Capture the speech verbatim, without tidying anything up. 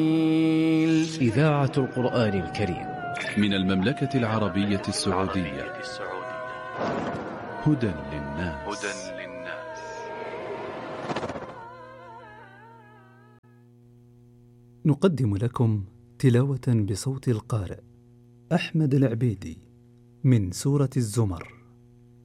إذاعة القرآن الكريم من المملكة العربية السعودية. هدى للناس. نقدم لكم تلاوة بصوت القارئ أحمد العبيدي من سورة الزمر.